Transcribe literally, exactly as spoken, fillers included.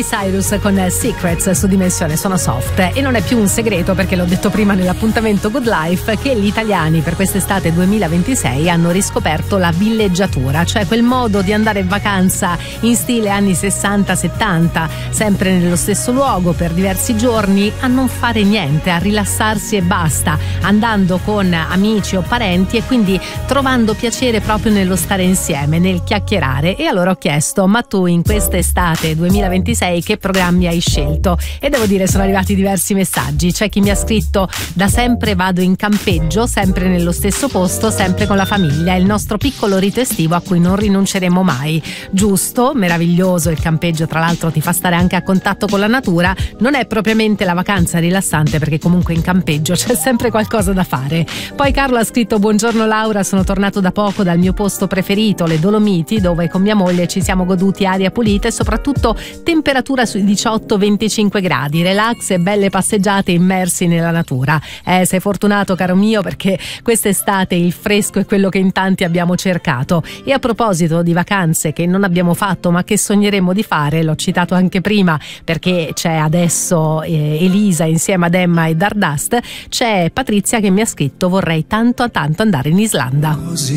Miley Cyrus con Secrets su Dimensione Sono Soft. E non è più un segreto, perché l'ho detto prima nell'appuntamento Good Life, che gli italiani per quest'estate duemilaventisei hanno riscoperto la villeggiatura, cioè quel modo di andare in vacanza in stile anni sessanta settanta, sempre nello stesso luogo per diversi giorni, a non fare niente, a rilassarsi e basta, andando con amici o parenti e quindi trovando piacere proprio nello stare insieme, nel chiacchierare. E allora ho chiesto: ma tu in quest'estate duemilaventisei che programmi hai scelto? E devo dire, sono arrivati diversi messaggi. C'è chi mi ha scritto: da sempre vado in campeggio, sempre nello stesso posto, sempre con la famiglia, è il nostro piccolo rito estivo a cui non rinunceremo mai. Giusto, meraviglioso il campeggio, tra l'altro ti fa stare anche a contatto con la natura. Non è propriamente la vacanza rilassante, perché comunque in campeggio c'è sempre qualcosa da fare. Poi Carlo ha scritto: buongiorno Laura, sono tornato da poco dal mio posto preferito, le Dolomiti, dove con mia moglie ci siamo goduti aria pulita e soprattutto temperatura sui diciotto venticinque gradi, relax e belle passeggiate immersi nella natura. Eh, sei fortunato caro mio, perché quest'estate il fresco è quello che in tanti abbiamo cercato. E a proposito di vacanze che non abbiamo fatto ma che sogneremo di fare, l'ho citato anche prima perché c'è adesso eh, Elisa insieme ad Emma e Dardust, c'è Patrizia che mi ha scritto: vorrei tanto tanto andare in Islanda.